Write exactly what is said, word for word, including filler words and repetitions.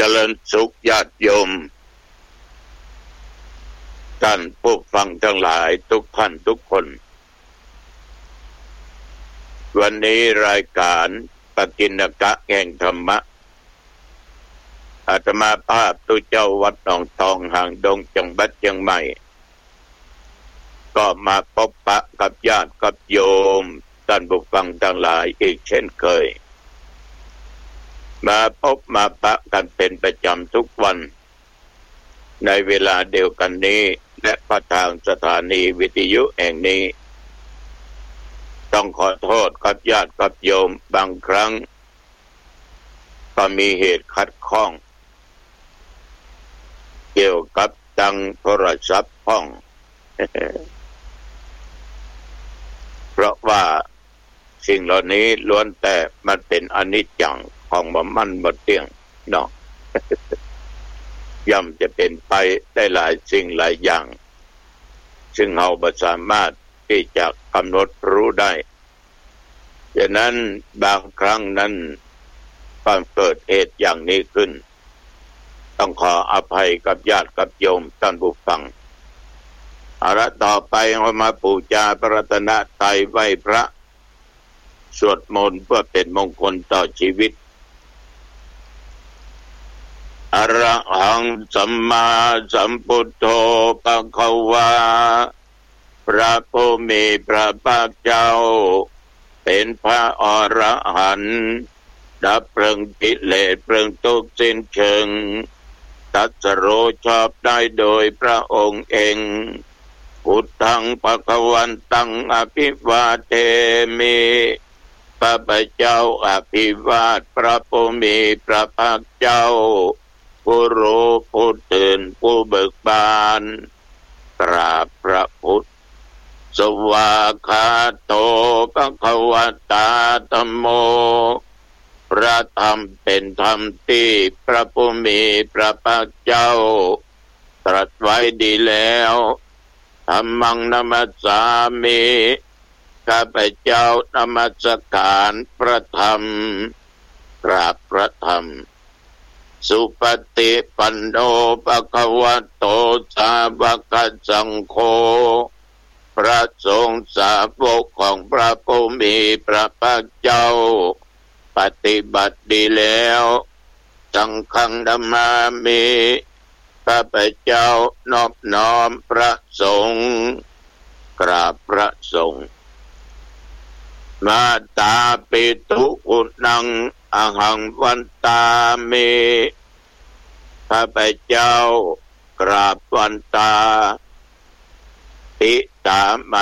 ริญสุขญาติโยมท่านผู้ฟังทั้งหลายทุกท่านทุกคนวันนี้รายการปกิณกะแห่งธรรมะอาตมาภาพตุเจ้าวัดหนองทองห่างดงจังหวัดเชียงใหม่ก็มาพบปะกับญาติกับโยมท่านผู้ฟังทั้งหลายอีกเช่นเคยมาพบมาปะกันเป็นประจำทุกวันในเวลาเดียวกันนี้และผ่านทางสถานีวิทยุแห่งนี้ต้องขอโทษกับญาติกับโยมบางครั้งก็มีเหตุขัดข้องเกี่ยวกับตังโทรศัพท์ห้อง เพราะว่าสิ่งเหล่านี้ล้วนแต่มันเป็นอนิจจังของบ่มันบ่เที่ยงเนาะ ย่อมจะเป็นไปได้หลายสิ่งหลายอย่างซึ่งเราบ่สามารถที่จะกำหนดรู้ได้ฉะนั้นบางครั้งนั้นก็เกิดเหตุอย่างนี้ขึ้นต้องขออภัยกับญาติกับโยมท่านผู้ฟังเอาละต่อไปเรามาบูชาพระรัตนตรัยไหว้พระสวดมนต์เพื่อเป็นมงคลต่อชีวิตอะระหังสัมมาสัมพุทโธภะคะวาพระผู้มีพระภาคเจ้าเป็นพระอรหันต์ดับเพลิงกิเลสเพลิงทุกข์สิ้นเชิงตรัสรู้ชอบได้โดยพระองค์เองพุทธังภคะวันตังอภิวาเทมิพระพุทธเจ้าอภิวาทพระผู้มีพระภาคเจ้าผู้รู้ผู้ตื่นผู้เบิกบานกราบพระพุทธสวากขาโตภควตาธัมโมพระธรรมเป็นธรรมที่พระผู้มีพระภาคเจ้าตรัสไว้ดีแล้วธัมมังนัมสสามิข้าพเจ้านมัสการพระธรรมกราบพระธรรมสุปฏิปันโนภควโตสาวกสังโฆพระสงฆ์สาวกของพระผู้มีพระภาคเจ้าปฏิบัติดีแล้วสังฆังธัมมามิข้าพเจ้านอบน้อมพระสงฆ์กราบพระสงฆ์มาตาปิตุอุนังอหังวันตามิข้าพเจ้ากราบวันตาติตามา